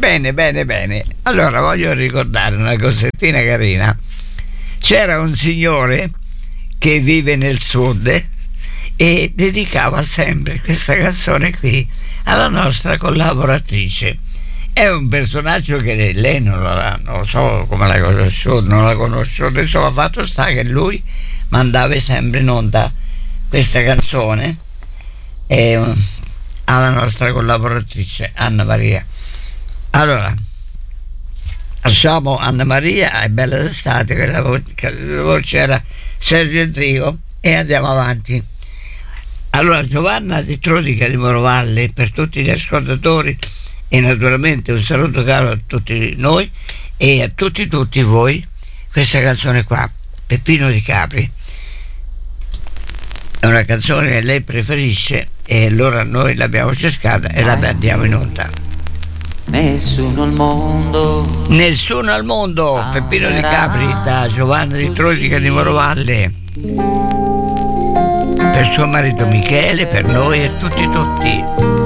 Bene, bene, bene. Allora voglio ricordare una cosettina carina. C'era un signore che vive nel sud e dedicava sempre questa canzone qui alla nostra collaboratrice. È un personaggio che lei non so come l'ha conosciuto, non la conosciuto, insomma, fatto sta che lui mandava sempre in onda questa canzone alla nostra collaboratrice Anna Maria. Allora lasciamo Anna Maria, è bella d'estate, che la voce era Sergio Endrigo, e andiamo avanti. Allora, Giovanna di Trodica di Morovalle, per tutti gli ascoltatori, e naturalmente un saluto caro a tutti noi e a tutti voi, questa canzone qua, Peppino di Capri, è una canzone che lei preferisce e allora noi l'abbiamo cercata e la andiamo in onda. Nessuno al mondo, Peppino di Capri, da Giovanna di Trodica di Morovalle, per suo marito Michele, per noi e tutti.